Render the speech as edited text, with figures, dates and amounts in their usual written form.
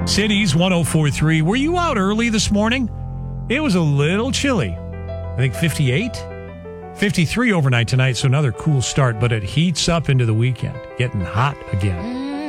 Cities 104.3. Were you out early this morning? It was a little chilly. I think 58, 53 overnight tonight. So another cool start, but it heats up into the weekend, getting hot again.